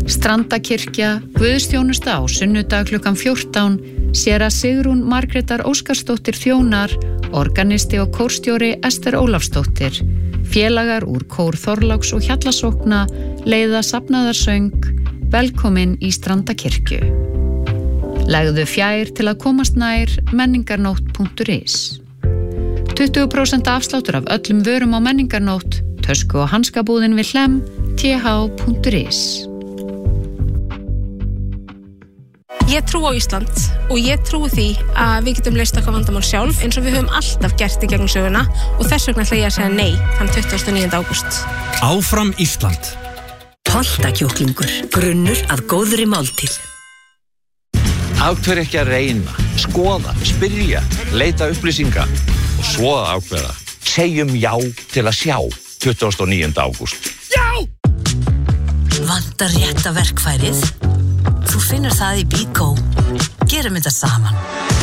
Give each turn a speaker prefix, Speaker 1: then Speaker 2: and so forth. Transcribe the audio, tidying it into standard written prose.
Speaker 1: Strandakirkja, guðsþjónusta á sunnudag klukkan 14, séra Sigrún Margrétar Óskarsdóttir þjónar, organisti og kórstjóri Ester Ólafsdóttir, félagar úr kór Þorláks og Hjallasókna leiða safnaðarsöng, velkomin í Strandakirkju. Legðu fjær til að komast nær menningarnótt.is. 20% afsláttur af öllum vörum á menningarnótt, tösku og hanskabúðin við Hlemm, th.is.
Speaker 2: Ég trú á Ísland og ég trúi því að við getum leyst okkar vandamál sjálf eins og við höfum alltaf gert í gegnum söguna og þess vegna ætla ég að segja nei þann 29. ágúst.
Speaker 3: Áfram Ísland.
Speaker 4: Holtakjúklingur, grunnur að góðri máltíð.
Speaker 5: Af hverju ekki að reyna, skoða, spyrja, leita upplýsinga og svo að ákveða. Segjum já til að sjá 29. ágúst.
Speaker 4: Já! Vantar rétta verkfærið? Þú finnur það í Bíkó. Gerum þetta saman.